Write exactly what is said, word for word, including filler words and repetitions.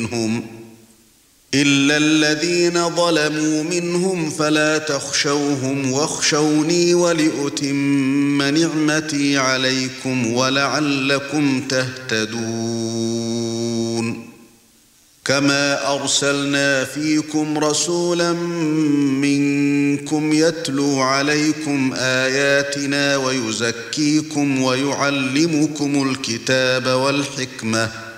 منهم إلا الذين ظلموا منهم فلا تخشوهم واخشوني ولأتم نعمتي عليكم ولعلكم تهتدون كما أرسلنا فيكم رسولا منكم يتلو عليكم آياتنا ويزكيكم ويعلمكم الكتاب والحكمة